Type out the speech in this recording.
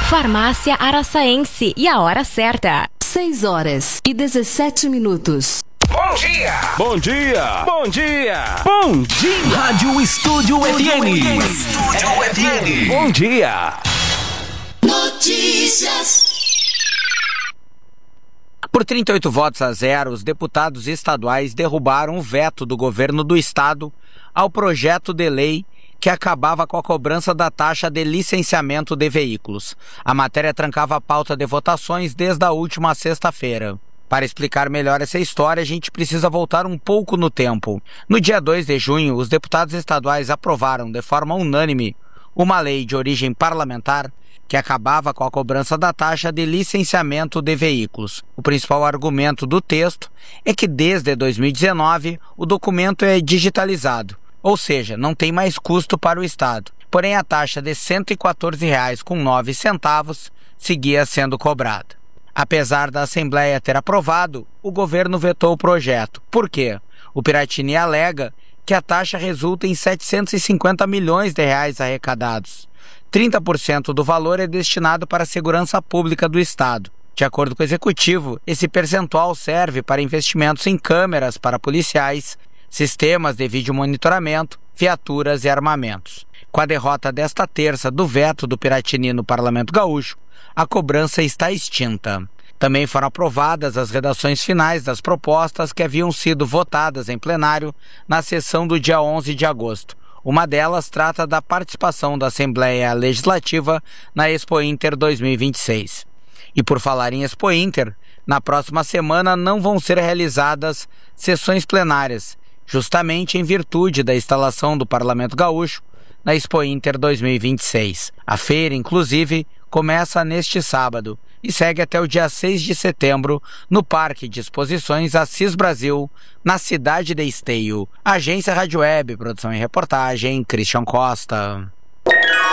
Farmácia Araçaense e a hora certa. 6h17. Bom dia! Bom dia! Bom dia! Bom dia! Rádio Estúdio FM. Estúdio FM. Bom dia! Notícias. Por 38 votos a 0, os deputados estaduais derrubaram o veto do governo do estado ao projeto de lei que acabava com a cobrança da taxa de licenciamento de veículos. A matéria trancava a pauta de votações desde a última sexta-feira. Para explicar melhor essa história, a gente precisa voltar um pouco no tempo. No dia 2 de junho, os deputados estaduais aprovaram de forma unânime uma lei de origem parlamentar que acabava com a cobrança da taxa de licenciamento de veículos. O principal argumento do texto é que desde 2019 o documento é digitalizado, ou seja, não tem mais custo para o Estado. Porém, a taxa de R$ 114,09 seguia sendo cobrada. Apesar da Assembleia ter aprovado, o governo vetou o projeto. Por quê? O Piratini alega que a taxa resulta em 750 milhões de reais arrecadados. 30% do valor é destinado para a segurança pública do Estado. De acordo com o Executivo, esse percentual serve para investimentos em câmeras para policiais, sistemas de vídeo monitoramento, viaturas e armamentos. Com a derrota desta terça do veto do Piratini no Parlamento Gaúcho, a cobrança está extinta. Também foram aprovadas as redações finais das propostas que haviam sido votadas em plenário na sessão do dia 11 de agosto. Uma delas trata da participação da Assembleia Legislativa na Expo Inter 2026. E por falar em Expo Inter, na próxima semana não vão ser realizadas sessões plenárias, justamente em virtude da instalação do Parlamento Gaúcho na Expo Inter 2026. A feira, inclusive, começa neste sábado e segue até o dia 6 de setembro no Parque de Exposições Assis Brasil, na cidade de Esteio. Agência Rádio Web, produção e reportagem, Christian Costa.